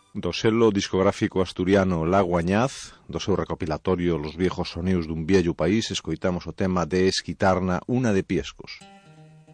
Do selo discográfico asturiano La Guañaz, do seu recopilatorio Los viejos sonidos dun viello país, escoitamos o tema de Esquitarna, Una de Piescos.